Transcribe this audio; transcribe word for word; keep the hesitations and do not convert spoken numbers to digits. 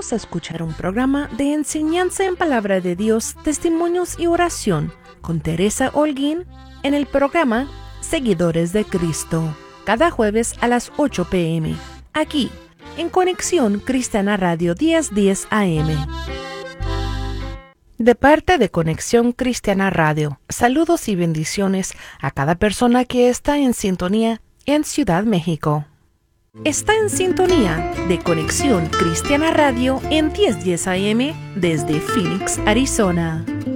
Vamos a escuchar un programa de enseñanza en palabra de Dios, testimonios y oración con Teresa Holguín en el programa Seguidores de Cristo, cada jueves a las ocho pe eme, aquí en Conexión Cristiana Radio diez diez A M. De parte de Conexión Cristiana Radio, saludos y bendiciones a cada persona que está en sintonía en Ciudad México. Está en sintonía de Conexión Cristiana Radio en diez diez A M desde Phoenix, Arizona.